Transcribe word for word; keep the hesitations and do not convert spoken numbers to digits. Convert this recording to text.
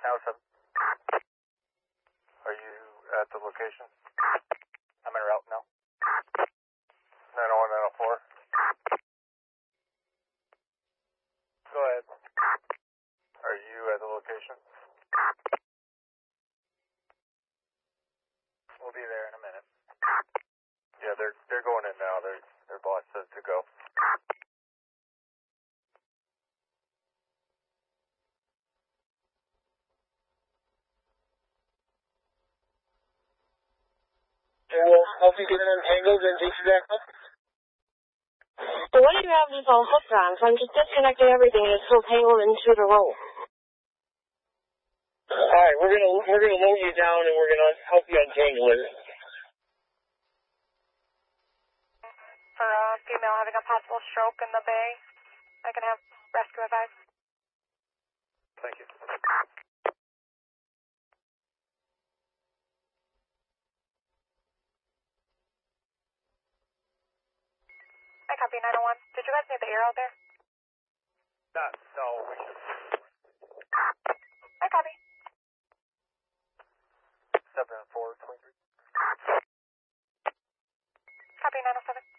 Now seven. Are you at the location? I'm en route now. nine oh one, nine oh four. Go ahead. Are you at the location? We'll be there in a minute. Yeah, they're they're going in now. Their their boss says to go. Yeah, we'll help you get it untangled and take you back up. So what do you have this all hooked on? So I'm just disconnecting everything and it's still tangled into the rope. Alright, we're gonna we're gonna load you down and we're gonna help you untangle it. For a female having a possible stroke in the bay, I can have rescue advice. Thank you. I copy nine oh one. Did you guys need the air out there? Not, no, we should. I copy. seven four twenty-three. Copy nine oh seven.